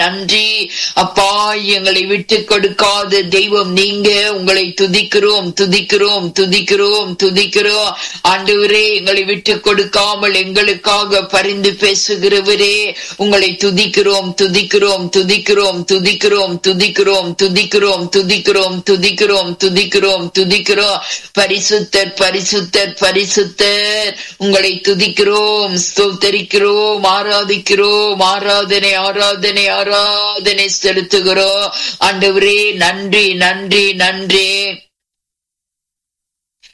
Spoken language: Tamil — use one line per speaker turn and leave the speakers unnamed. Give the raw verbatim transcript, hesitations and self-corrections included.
நன்றி அப்பா. எங்களை விட்டு கொடுக்காத தெய்வம் நீங்க. உங்களை துதிக்கிறோம் துதிக்கிறோம் துதிக்கிறோம் துதிக்கிறோம் ஆண்டவரே. எங்களை விட்டு கொடுக்காமல் எங்களுக்காக பரிந்து பேசுகிறவரே, உங்களை துதிக்கிறோம் துதிக்கிறோம் துதிக்கிறோம் துதிக்கிறோம் துதிக்கிறோம் துதிக்கிறோம் துதிக்கிறோம் துதிக்கிறோம் துதிக்கிறோம் துதிக்கிறோம். பரிசுத்தர் பரிசுத்தர் பரிசுத்தர். உங்களை துதிக்கிறோம் ஸ்தோத்தரிக்கிறோம் ஆராதிக்கிறோம். ஆராதனை ஆராதனை ஆராதனை செலுத்துகிறோம் ஆண்டவரே. நன்றி நன்றி நன்றி.